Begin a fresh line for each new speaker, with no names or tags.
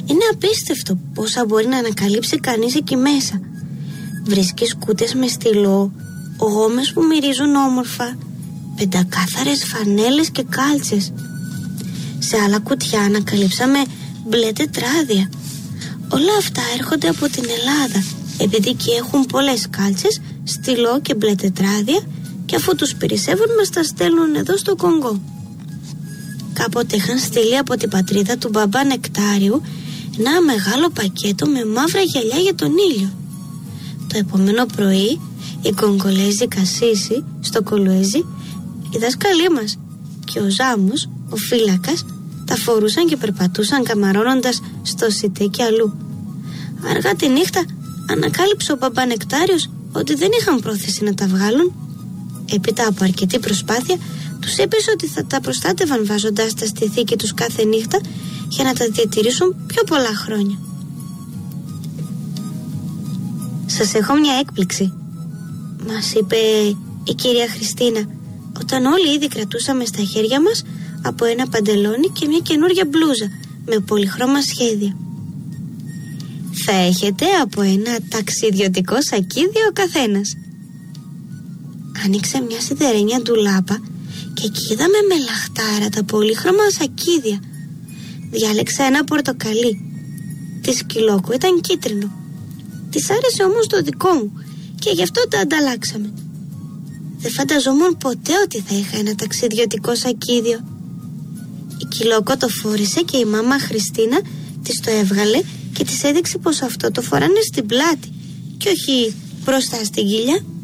Είναι απίστευτο πόσα μπορεί να ανακαλύψει κανείς εκεί μέσα. Βρίσκεις κούτες με στυλό, γόμες που μυρίζουν όμορφα, πεντακάθαρες φανέλες και κάλτσες. Σε άλλα κουτιά ανακαλύψαμε μπλε τετράδια. Όλα αυτά έρχονται από την Ελλάδα, επειδή εκεί έχουν πολλές κάλτσες, στυλό και μπλε τετράδια, και αφού τους περισσεύουν μας τα στέλνουν εδώ στο Κονγκό. Κάποτε είχαν στείλει από την πατρίδα του μπαμπά Νεκτάριου ένα μεγάλο πακέτο με μαύρα γυαλιά για τον ήλιο. Το επόμενο πρωί η Κογκολέζη Κασίση στο Κολουέζι, οι δασκαλοί μας και ο Ζάμος, ο φύλακας, τα φορούσαν και περπατούσαν καμαρώνοντας στο Σιτέ και αλλού. Αργά τη νύχτα ανακάλυψε ο μπαμπά Νεκτάριος ότι δεν είχαν πρόθεση να τα βγάλουν. Έπειτα από αρκετή προσπάθεια τους έπεσε ότι θα τα προστάτευαν βάζοντάς τα στη θήκη τους κάθε νύχτα για να τα διατηρήσουν πιο πολλά χρόνια. «Σας έχω μια έκπληξη», μας είπε η κυρία Χριστίνα, όταν όλοι ήδη κρατούσαμε στα χέρια μας από ένα παντελόνι και μια καινούρια μπλούζα με πολυχρώμα σχέδια. «Θα έχετε από ένα ταξιδιωτικό σακίδιο ο καθένας». Άνοιξε μια σιδερένια ντουλάπα και εκεί είδαμε με λαχτάρα τα πολύχρωμα σακίδια. Διάλεξα ένα πορτοκαλί. Τη σκυλόκου ήταν κίτρινο. Της άρεσε όμως το δικό μου και γι' αυτό τα ανταλλάξαμε. Δεν φανταζόμουν ποτέ ότι θα είχα ένα ταξιδιωτικό σακίδιο. Η Κυλόκο το φόρησε και η μάμα Χριστίνα της το έβγαλε και της έδειξε πως αυτό το φοράνε στην πλάτη και όχι μπροστά στην κοιλιά.